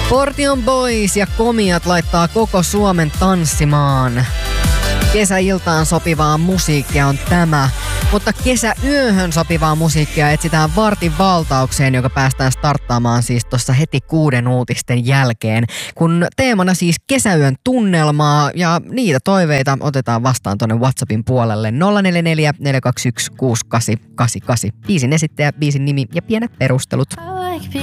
Portion Boys ja Komiat laittaa koko Suomen tanssimaan. Kesäiltaan sopivaa musiikkia on tämä, mutta kesäyöhön sopivaa musiikkia etsitään vartin valtaukseen, joka päästään starttaamaan siis tuossa heti 6 uutisten jälkeen. Kun teemana siis kesäyön tunnelmaa ja niitä toiveita otetaan vastaan tuonne WhatsAppin puolelle 044 421 6888. Biisin esittäjä, biisin nimi ja pienet perustelut.